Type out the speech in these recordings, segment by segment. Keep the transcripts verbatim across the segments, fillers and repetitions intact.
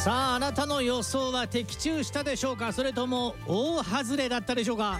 さあ、あなたの予想は的中したでしょうか、それとも大外れだったでしょうか。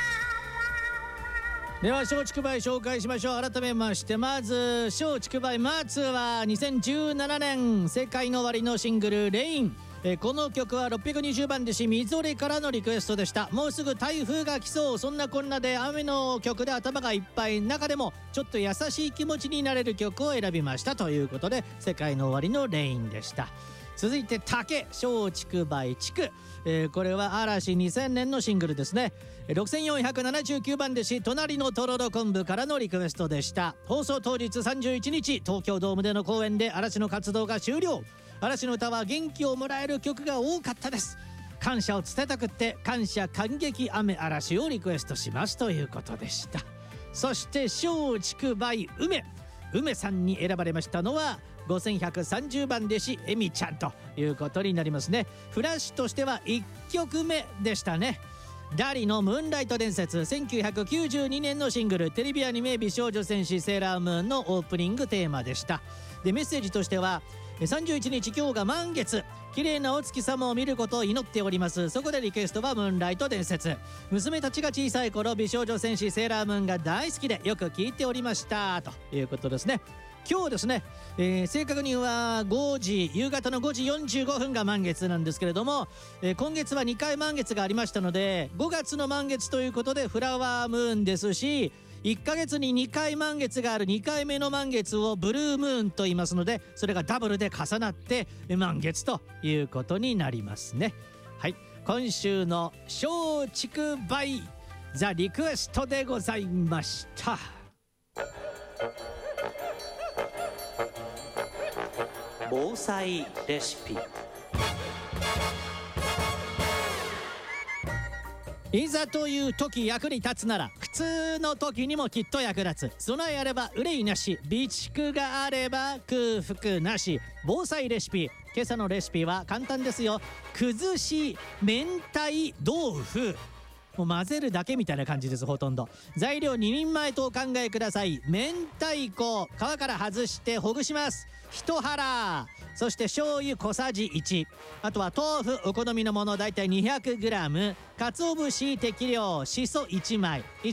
では松竹梅紹介しましょう。改めまして、まず松竹梅松はにせんじゅうななねん世界の終わりのシングルレイン、えこの曲はろっぴゃくにじゅうばん弟子みぞれからのリクエストでした。もうすぐ台風が来そう、そんなこんなで雨の曲で頭がいっぱい、中でもちょっと優しい気持ちになれる曲を選びましたということで、世界の終わりのレインでした。続いて竹松竹梅竹、えー、これは嵐にせんねんのシングルですね。ろくせんよんひゃくななじゅうきゅうばん弟子隣のとろろ昆布からのリクエストでした。放送当日さんじゅういちにち東京ドームでの公演で嵐の活動が終了。嵐の歌は元気をもらえる曲が多かったです。感謝を伝えたくって感謝感激雨嵐をリクエストしますということでした。そして松竹梅梅梅さんに選ばれましたのはごせんひゃくさんじゅうばん弟子えみちゃんということになりますね。フラッシュとしてはいっきょくめでしたね。ダリのムーンライト伝説、せんきゅうひゃくきゅうじゅうにねんのシングル、テレビアニメ美少女戦士セーラームーンのオープニングテーマでした。でメッセージとしては、さんじゅういちにち今日が満月、綺麗なお月様を見ることを祈っております。そこでリクエストはムーンライト伝説。娘たちが小さい頃美少女戦士セーラームーンが大好きでよく聞いておりましたということですね。今日ですね、えー、正確にはごじ夕方のごじよんじゅうごふんが満月なんですけれども、えー、今月はにかい満月がありましたので、ごがつの満月ということでフラワームーンですし、いっかげつににかい満月があるにかいめの満月をブルームーンと言いますので、それがダブルで重なって満月ということになりますね。はい、今週の松竹梅ザリクエストでございました。 防災レシピ。 いざという時役に立つなら苦痛の時にもきっと役立つ。備えあれば憂いなし、備蓄があれば空腹なし。防災レシピ、今朝のレシピは簡単ですよ。崩し明太豆腐、もう混ぜるだけみたいな感じです。ほとんど材料ににんまえとお考えください。明太子、皮から外してほぐします。一腹。そして醤油小さじいち、あとは豆腐お好みのものだいたい にひゃくグラム、鰹節適量、しそいちまい。